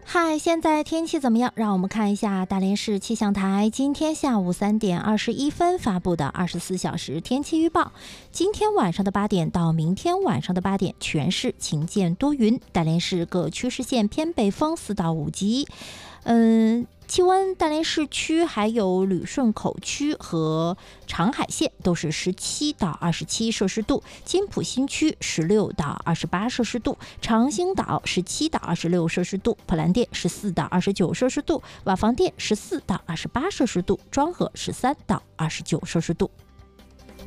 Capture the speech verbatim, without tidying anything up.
嗨，现在天气怎么样？让我们看一下大连市气象台今天下午三点二十一分发布的二十四小时天气预报。今天晚上的八点到明天晚上的八点，全市晴间多云，大连市各区市县偏北风四到五级。嗯。气温，大连市区还有旅顺口区和长海县都是十七到二十七摄氏度，金浦新区十六到二十八摄氏度，长兴岛十七到二十六摄氏度，普兰店十四到二十九摄氏度，瓦房店十四到二十八摄氏度，庄河十三到二十九摄氏度。